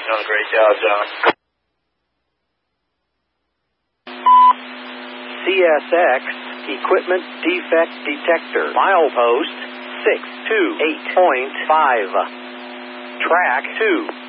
Done a great job, John. CSX Equipment Defect Detector. Milepost 628.5. Track 2.